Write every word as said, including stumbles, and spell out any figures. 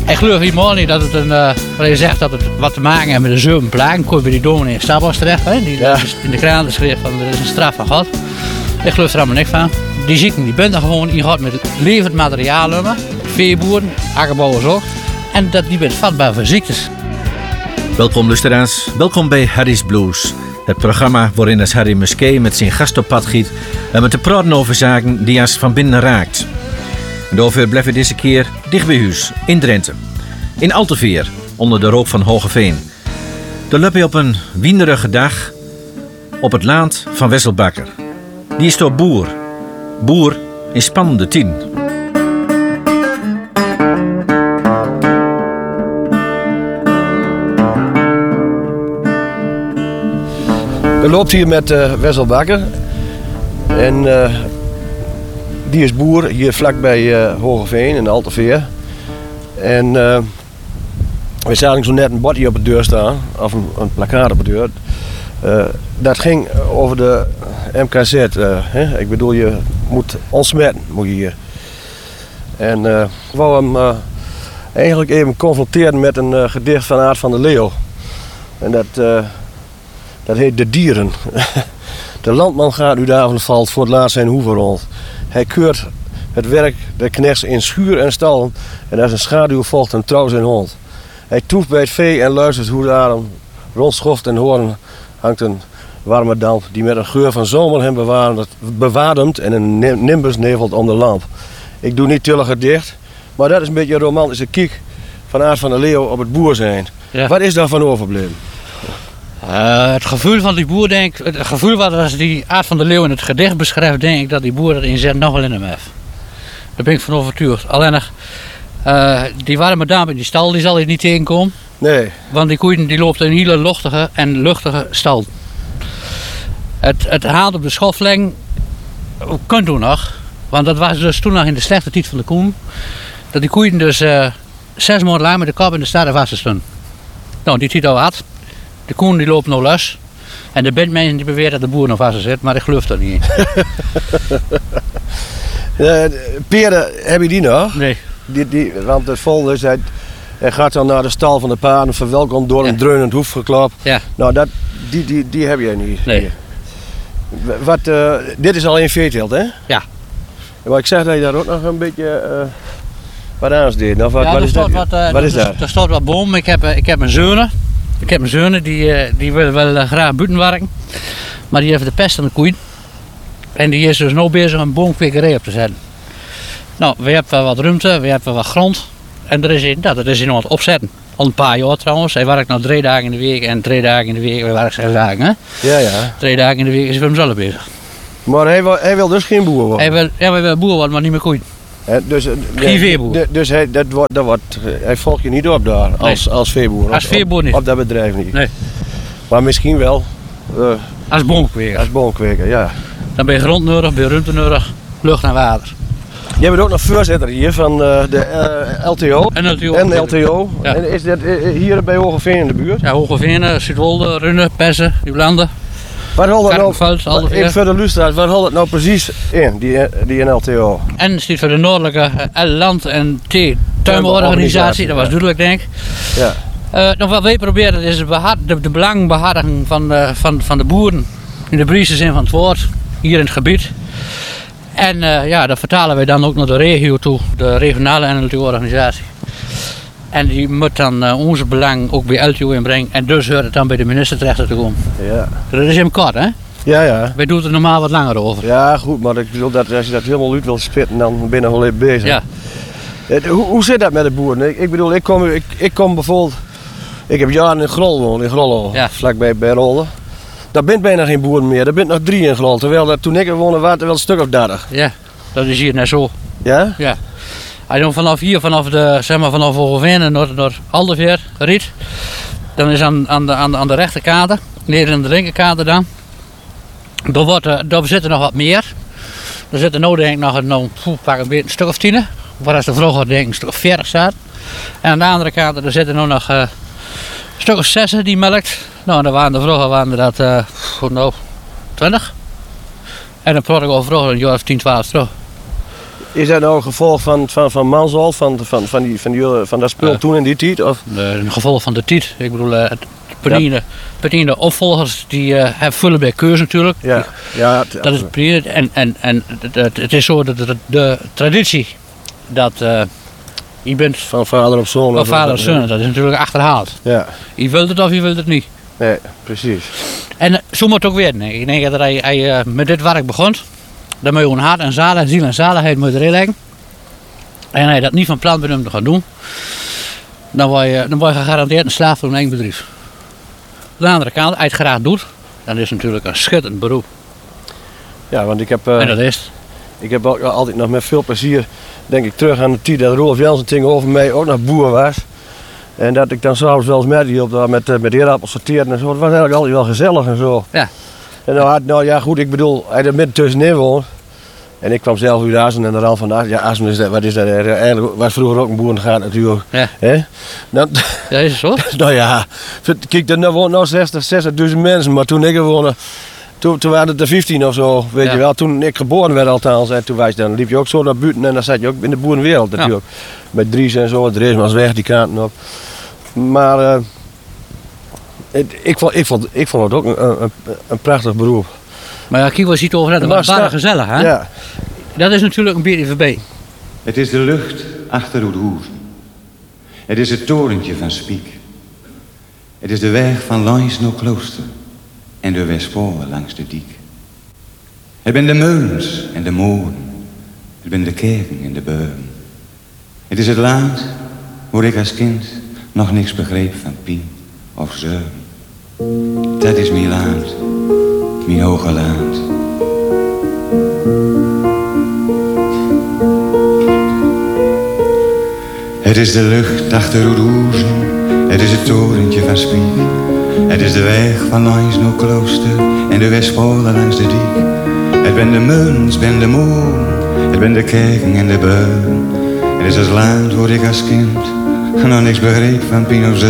Ik geloof helemaal niet dat het een, uh, wat je zegt dat het wat te maken heeft met de zeven plagen. Kom je bij die dominee in Stabos terecht, hè? Die ja. in de kraan schreef van er is een straf van God. Ik geloof er allemaal niks van. Die zieken die bent er gewoon in God met levend materiaal nummer. Veeboeren, akkerbouwers ook. En dat die bent vatbaar voor ziektes. Welkom luisteraars, welkom bij Harry's Blues. Het programma waarin als Harry Muskee met zijn gast op pad giet en met te praten over zaken die ons van binnen raakt. En daarvoor blijven we deze keer dicht bij huis, in Drenthe. In Alteveer, onder de rook van Hogeveen. Daar loop je op een winderige dag op het land van Wesselbakker. Die is door boer. Boer in spannende tien. We lopen hier met uh, Wesselbakker. En uh, die is boer hier vlakbij uh, Hogeveen in Alteveer. En uh, we zagen zo net een bordje op de deur staan, of een, een plakkaat op de deur. Uh, dat ging over de M K Z. Uh, hè? Ik bedoel, je moet ontsmetten, moet je hier. En uh, ik wou hem uh, eigenlijk even confronteren met een uh, gedicht van Aart van der Leeuw. En dat, uh, dat heet De Dieren. De landman gaat u daarvan valt voor het laatst zijn hoeven rond. Hij keurt het werk der knechts in schuur en stal. En als een schaduw volgt een trouw zijn hond. Hij toeft bij het vee en luistert hoe de adem rondschoft en hoorn hangt een warme damp die met een geur van zomer hem bewademt en een nimbus nevelt om de lamp. Ik doe niet tullig gedicht, maar dat is een beetje een romantische kiek van Aart van der Leeuw op het boer zijn. Ja. Wat is daarvan overgebleven? Uh, het gevoel van die boer, denk ik, het gevoel wat als die Aart van der Leeuw in het gedicht beschrijft, denk ik dat die boer erin zet nog wel in hem heeft. Daar ben ik van overtuigd. Alleen nog, uh, die warme damp in die stal, die zal hij niet tegenkomen. Nee. Want die koeien die loopt in een hele luchtige en luchtige stal. Het, het haalt op de schofleng, kunt toen nog, want dat was dus toen nog in de slechte tijd van de koen, dat die koeien dus uh, zes maanden lang met de kop in de stad vast stonden. Nou, die tijd al had. De koen die loopt nou los. En er zijn mensen die beweren dat de boer nog vast zit, maar ik geloof dat niet. uh, peren, heb je die nog? Nee. Die, die, want het volgende is, hij, hij gaat dan naar de stal van de paarden, verwelkomd door ja. een dreunend hoefgeklap. Ja. Nou, dat, die, die, die heb jij niet. Nee. Wat, uh, dit is al in veeteelt, hè? Ja. Maar ik zeg dat je daar ook nog een beetje uh, wat aan deed. Of wat, ja, wat is dat? Wat, uh, wat is dat? Er staat wat boom. Ik heb, ik heb mijn zonen. Ik heb mijn zonen, die, uh, die willen wel uh, graag buiten werken. Maar die heeft de pest aan de koeien. En die is dus nu bezig een boomkwekerij op te zetten. Nou, we hebben wat ruimte, we hebben wat grond. En er is in, dat, er is in wat opzetten. Al een paar jaar trouwens. Hij werkt nou drie dagen in de week en drie dagen in de week. We werken zes dagen, hè? Ja, ja. Drie dagen in de week is hij voor hemzelf bezig. Maar hij wil, hij wil dus geen boer worden? Hij wil, ja, hij wil boer worden, maar niet meer koeien. He, dus, geen veeboer. Dus hij, dat wordt, dat wordt, hij volgt je niet op daar als, nee. als veeboer? Als veeboer niet. Op, op dat bedrijf niet? Nee. Maar misschien wel? Uh, als boomkweker? Als boomkweker, ja. Dan ben je grond nodig, ben je ruimte nodig, lucht en water. Jij bent ook nog voorzitter hier van uh, de uh, L T O. En L T O. En L T O. Ja. En is dat uh, hier bij Hogeveen in de buurt? Ja, Hogeveen, Zuidwolde, Runne, Pessen, Nieuwlanden. Waar houdt het nou, even voor de luisteraars, waar houdt het nou precies in, die, die N L T O? En staat voor de Noordelijke Land- en Tuinorganisatie, dat was duidelijk denk ik. Ja. Uh, nog wat wij proberen is de, de belangbehartiging van de, van, van de boeren, in de breedste zin van het woord, hier in het gebied. En uh, ja, dat vertalen wij dan ook naar de regio toe, de regionale N L T O-organisatie. En die moet dan uh, onze belang ook bij L T O inbrengen en dus hoort het dan bij de minister terecht te komen. Ja. Dat is hem kort, hè? Ja, ja. Wij doen er normaal wat langer over. Ja, goed, maar ik bedoel dat als je dat helemaal uit wil spitten, dan ben je wel even bezig. Ja. Hoe, hoe zit dat met de boeren? Ik, ik bedoel, ik kom, ik, ik kom bijvoorbeeld, ik heb jaren in Grol gewoond, in Grollo, ja. vlakbij bij Rolde. Daar bent bijna geen boeren meer, er bent nog drie in Grol, terwijl dat, toen ik er woonde waren er wel een stuk of dertig. Ja, dat is hier net zo. Ja? Ja. Als je dan vanaf hier, vanaf de, zeg maar vanaf Hogeveen naar, naar Alteveer riet, dan is aan, aan, de, aan, de, aan de rechterkade, neder aan de linkerkade dan, daar, wordt, daar zitten nog wat meer. Er zitten nu denk ik nog een, nou, pak een, beetje een stuk of tien, waar als de vroeger denk ik een stuk of veertig staat. En aan de andere kade er zitten nu nog uh, een stuk of zes die melkt. Nou, dan waren de vroeger waren er dat uh, goed nou twintig. En dan praat ik over vroeger een jaar of tien, twaalf terug. Is dat nou een gevolg van, van, van Mansholt, van, van, van, die, van, die, van dat spul Ja. toen in die tijd? Of? De, een gevolg van de tijd. Ik bedoel, uh, het Penine, Penine opvolgers die uh, hebben vullen bij keus natuurlijk. Ja, ja het- Dat is Penine. En, en, en het, het- het is zo dat de, de traditie dat uh, je bent van vader op zoon. van of- vader en zoon, dat is natuurlijk achterhaald. Ja, Je wilt het of je wilt het niet. nee, precies. En uh, zo moet het ook weer. Nee. Ik denk dat hij, hij uh, met dit werk begon. Dan moet je gewoon hart en zalig, ziel en zaligheid moet erin leggen. En hij dat niet van plan bent om te gaan doen, dan word je, dan word je gegarandeerd een slaaf voor een eigen bedrijf. Aan de andere kant, als je het graag doet, dan is het natuurlijk een schitterend beroep. Ja, want ik heb, uh, En dat is het. ik heb ook altijd nog met veel plezier, denk ik, terug aan de tijd dat Rolf Jansen tegenover mij ook nog boer was. En dat ik dan s'avonds wel eens met hielp daar met, uh, met eerappels sorteren en zo. Dat was eigenlijk altijd wel gezellig en zo. Ja. En nou, had- nou ja, goed, ik bedoel, hij er midden tussenin woont. En ik kwam zelf uit Assen en de rand van Assen. Ja, Assen is dat, wat is dat? Eigenlijk was vroeger ook een boerengaard natuurlijk. Ja. Hè? Nou, Ja, is het zo? nou ja, kijk, er wonen nou zestig, zestigduizend mensen, maar toen ik er woonde, toen, toen waren het er vijftien of zo, weet Ja. je wel. Toen ik geboren werd althans, en toen was, dan liep je ook zo naar buiten en dan zat je ook in de boerenwereld natuurlijk. Met Dries en zo, Dries was weg, die kanten op. Maar uh, het, ik, vond, ik, vond, ik vond het ook een, een, een prachtig beroep. Maar ja, kijk, we zien het over net, dat Maar was bijna sta- gezellig, hè? Ja. Dat is natuurlijk een beetje voorbij. Het is de lucht achter het hoeven. Het is het torentje van Spiek. Het is de weg van langs naar Klooster en de Westpolen langs de diek. Het zijn de meulens en de molen. Het zijn de kerken en de beuren. Het is het land waar ik als kind nog niks begreep van pien of zeuren. Dat is mijn land, mijn hoge land. Het is de lucht achter de rozen, het is het torentje van Spiek. Het is de weg van langs naar Klooster en de Westpolen langs de diek. Het ben de meulens, ben de molen, het ben de kerken en de beuren. Het is het land waar ik als kind nog niks begreep van Pien of Zeun.